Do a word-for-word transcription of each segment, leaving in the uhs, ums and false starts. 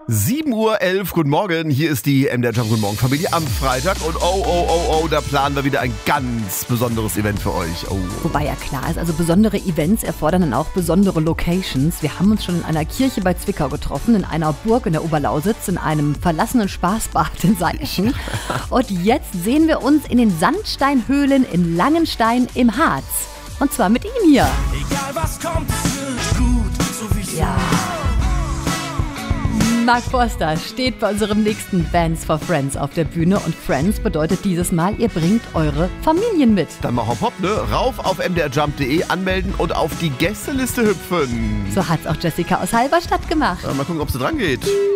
sieben Uhr elf, guten Morgen, hier ist die M D R Jump Guten Morgen Familie am Freitag und oh, oh, oh, oh, da planen wir wieder ein ganz besonderes Event für euch. Oh. Wobei ja klar ist, also besondere Events erfordern dann auch besondere Locations. Wir haben uns schon in einer Kirche bei Zwickau getroffen, in einer Burg in der Oberlausitz, in einem verlassenen Spaßbad in Seichen. Und jetzt sehen wir uns in den Sandsteinhöhlen in Langenstein im Harz. Und zwar mit ihm hier. Egal was kommt, es wird gut, so wie es Ja. Mark Forster steht bei unserem nächsten Bands for Friends auf der Bühne und Friends bedeutet dieses Mal, ihr bringt eure Familien mit. Dann mal hopp hopp, ne? Rauf auf m d r jump punkt d e anmelden und auf die Gästeliste hüpfen. So hat's auch Jessica aus Halberstadt gemacht. Ja, mal gucken, ob sie dran geht.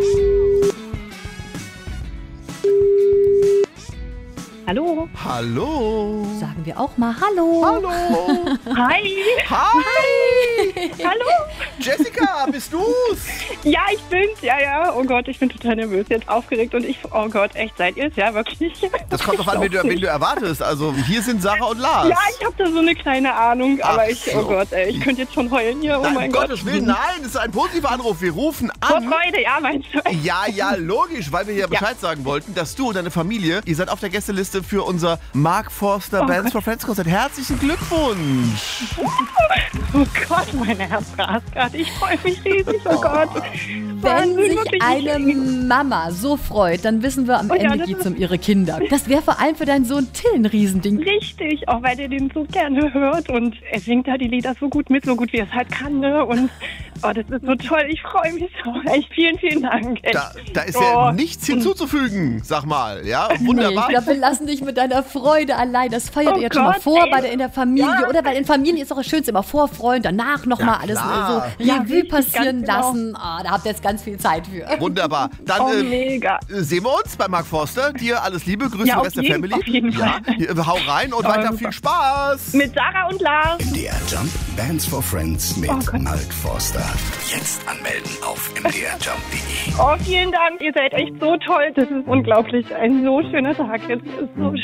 Hallo. Hallo. Sagen wir auch mal Hallo. Hallo. Hi. Hi. Hallo. Jessica, bist du's? Ja, ich bin's. Ja, ja. Oh Gott, ich bin total nervös, jetzt aufgeregt und ich, oh Gott, echt, seid ihr's? Ja, wirklich. Das kommt doch an, wen du, wen du erwartest. Also hier sind Sarah und Lars. Ja, ich habe da so eine kleine Ahnung, Ach aber ich, so. oh Gott, ey, ich könnte jetzt schon heulen hier. Oh Nein, mein um Gott. Gottes Willen, nein, das ist ein positiver Anruf. Wir rufen Vor an. Freude, ja, meinst du? Ja, ja, logisch, weil wir hier Bescheid sagen wollten, dass du und deine Familie, ihr seid auf der Gästeliste für unser Mark Forster Oh Bands Gott. for Friends Konzert. Herzlichen Glückwunsch. Oh Gott, mein Herz rast gerade. Ich freue mich riesig, oh Gott. Wenn Wahnsinn, sich wirklich. eine Mama so freut, dann wissen wir, am Oh ja, Ende das geht's ist- um ihre Kinder. Das wäre vor allem für deinen Sohn Till ein Riesending. Richtig, auch weil der den so gerne hört und er singt da die Lieder so gut mit, so gut wie er es halt kann, ne? Und oh, das ist so toll, ich freue mich so. Echt, vielen, vielen Dank. Echt. Da, da ist Oh. ja nichts hinzuzufügen, sag mal. Ja, Nee, ich wunderbar. glaube, wir lassen dich mit deiner Freude allein. Das feiert Oh ihr jetzt schon mal Gott, vor ey. bei der, in der Familie. Ja. Oder weil in Familien ist auch das Schönste immer Vorfreuen, danach nochmal Ja, alles klar. so Ja, Revue richtig, passieren ganz genau. lassen. Ah, da habt ihr jetzt ganz viel Zeit für. Wunderbar. Dann Oh, äh, mega. sehen wir uns bei Mark Forster. Dir alles Liebe, Grüße Ja, den auf Rest der jeden- Family. auf jeden ja, Fall. hier, hau rein und Oh, weiter super. viel Spaß. Mit Sarah und Lars. M D R Jump Bands for Friends mit Oh Gott. Mark Forster. Jetzt anmelden auf m d r jump punkt d e. Oh, vielen Dank. Ihr seid echt so toll. Das ist unglaublich. Ein so schöner Tag. Jetzt ist so